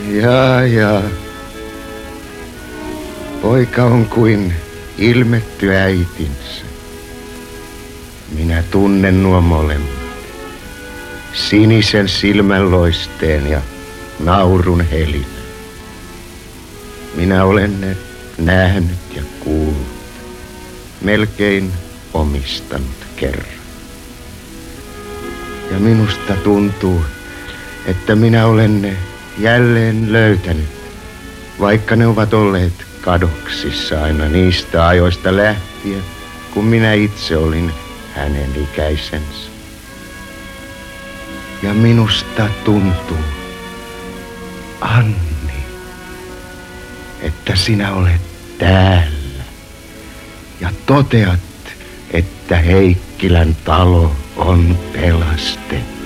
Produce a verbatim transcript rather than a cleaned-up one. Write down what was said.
Jaa, jaa. Poika on kuin ilmetty äitinsä. Minä tunnen nuo molemmat. Sinisen silmänloisteen ja naurun helinä. Minä olen ne nähnyt ja kuullut. Melkein omistanut kerran. Ja minusta tuntuu, että minä olen ne jälleen löytänyt, vaikka ne ovat olleet kadoksissa aina niistä ajoista lähtien, kun minä itse olin hänen ikäisensä. Ja minusta tuntuu, Anni, että sinä olet täällä ja toteat, että Heikkilän talo on pelastettu.